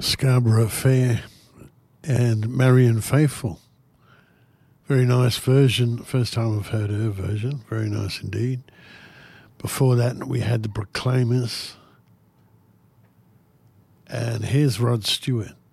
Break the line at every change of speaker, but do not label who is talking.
Scarborough Fair and Marianne Faithfull. Very nice version. First time I've heard her version. Very nice indeed. Before that, we had the Proclaimers. And here's Rod Stewart.